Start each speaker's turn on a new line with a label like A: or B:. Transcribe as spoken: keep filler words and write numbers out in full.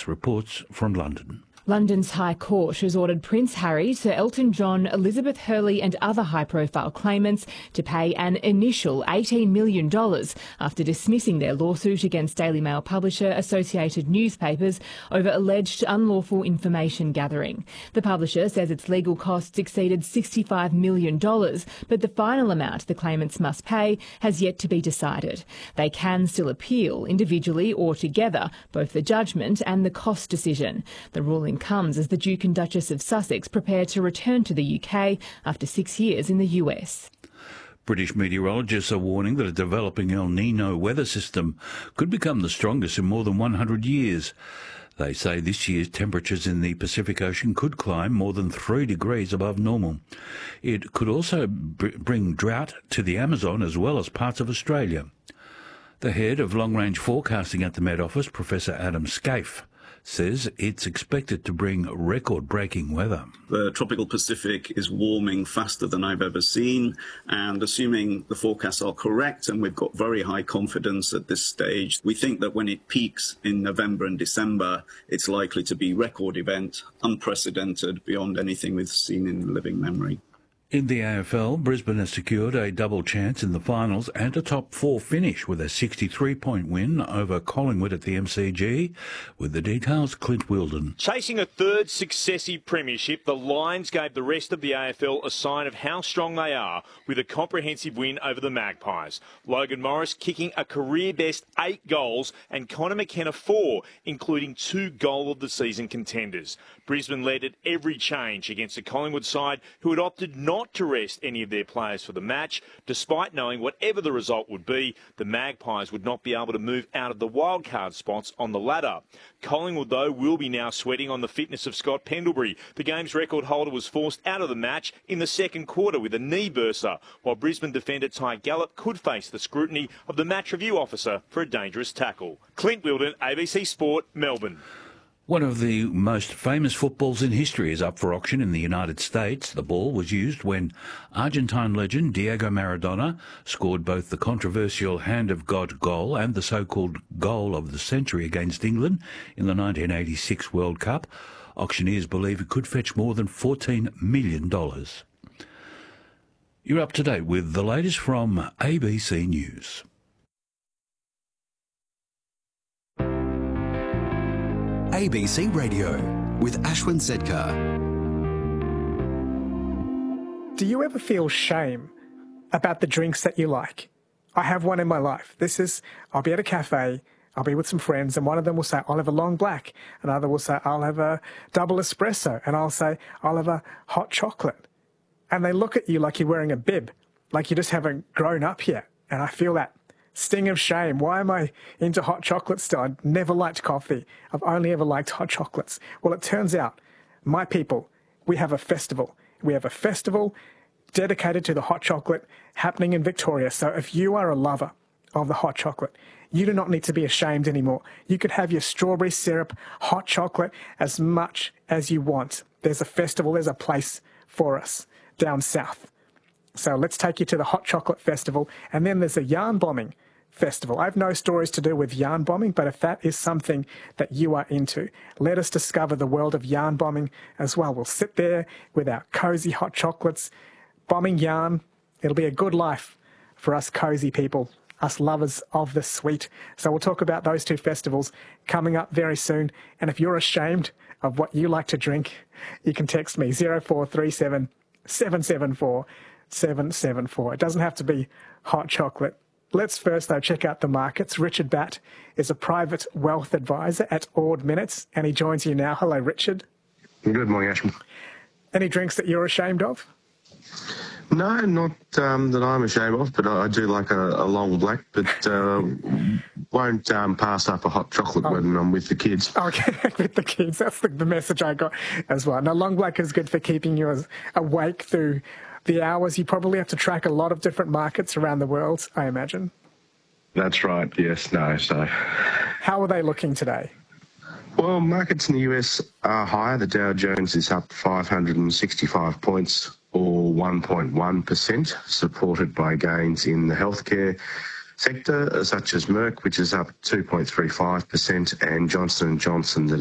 A: S reports from London.
B: London's High Court has ordered Prince Harry, Sir Elton John, Elizabeth Hurley and other high-profile claimants to pay an initial eighteen million dollars after dismissing their lawsuit against Daily Mail publisher Associated Newspapers over alleged unlawful information gathering. The publisher says its legal costs exceeded sixty-five million dollars, but the final amount the claimants must pay has yet to be decided. They can still appeal, individually or together, both the judgment and the cost decision. The ruling comes as the Duke and Duchess of Sussex prepare to return to the U K after six years in the U S.
A: British meteorologists are warning that a developing El Nino weather system could become the strongest in more than one hundred years. They say this year's temperatures in the Pacific Ocean could climb more than three degrees above normal. It could also br- bring drought to the Amazon as well as parts of Australia. The head of long-range forecasting at the Met Office, Professor Adam Scaife, says it's expected to bring record-breaking weather.
C: The tropical Pacific is warming faster than I've ever seen, and assuming the forecasts are correct, and we've got very high confidence at this stage, we think that when it peaks in November and December, it's likely to be a record event, unprecedented beyond anything we've seen in living memory.
A: In the A F L, Brisbane has secured a double chance in the finals and a top four finish with a sixty-three point win over Collingwood at the M C G. With the details, Clint Wilden.
D: Chasing a third successive premiership, the Lions gave the rest of the A F L a sign of how strong they are with a comprehensive win over the Magpies. Logan Morris kicking a career-best eight goals and Connor McKenna four, including two goal-of-the-season contenders. Brisbane led at every change against a Collingwood side who had opted not not to rest any of their players for the match. Despite knowing whatever the result would be, the Magpies would not be able to move out of the wildcard spots on the ladder. Collingwood, though, will be now sweating on the fitness of Scott Pendlebury. The game's record holder was forced out of the match in the second quarter with a knee burster, while Brisbane defender Ty Gallop could face the scrutiny of the match review officer for a dangerous tackle. Clint Wilden, A B C Sport, Melbourne.
A: One of the most famous footballs in history is up for auction in the United States. The ball was used when Argentine legend Diego Maradona scored both the controversial Hand of God goal and the so-called goal of the century against England in the nineteen eighty-six World Cup. Auctioneers believe it could fetch more than fourteen million dollars. You're up to date with the latest from A B C News.
E: A B C Radio with Ashwin Zedkar.
F: Do you ever feel shame about the drinks that you like? I have one in my life. This is, I'll be at a cafe, I'll be with some friends, and one of them will say, I'll have a long black. Another will say, I'll have a double espresso. And I'll say, I'll have a hot chocolate. And they look at you like you're wearing a bib, like you just haven't grown up yet. And I feel that sting of shame. Why am I into hot chocolate still? I've never liked coffee. I've only ever liked hot chocolates. Well, it turns out, my people, we have a festival. We have a festival dedicated to the hot chocolate happening in Victoria. So if you are a lover of the hot chocolate, you do not need to be ashamed anymore. You could have your strawberry syrup, hot chocolate, as much as you want. There's a festival, there's a place for us down south. So let's take you to the Hot Chocolate Festival. And then there's a yarn bombing festival. I have no stories to do with yarn bombing, but if that is something that you are into, let us discover the world of yarn bombing as well. We'll sit there with our cozy hot chocolates, bombing yarn. It'll be a good life for us cozy people, us lovers of the sweet. So we'll talk about those two festivals coming up very soon. And if you're ashamed of what you like to drink, you can text me zero four three seven, seven seven four, seven seven four. It doesn't have to be hot chocolate. Let's first, though, check out the markets. Richard Batt is a private wealth advisor at Ord Minnett, and he joins you now. Hello, Richard.
G: Good morning, Ashman.
F: Any drinks that you're ashamed of?
G: No, not um, that I'm ashamed of, but I, I do like a, a long black, but uh, won't um, pass up a hot chocolate oh. when I'm with the kids.
F: Okay, with the kids. That's the, the message I got as well. Now, long black is good for keeping you awake through the hours. You probably have to track a lot of different markets around the world, I imagine.
G: That's right, yes, no, so.
F: How are they looking today?
G: Well, markets in the U S are higher. The Dow Jones is up five hundred sixty-five points, or one point one percent, supported by gains in the healthcare sector, such as Merck, which is up two point three five percent, and Johnson and Johnson,